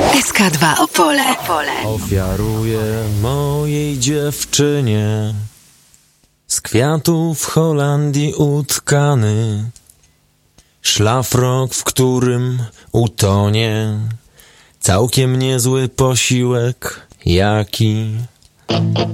SK2 Opole. Ofiaruję mojej dziewczynie z kwiatów w Holandii utkany szlafrok, w którym utonie całkiem niezły posiłek, jaki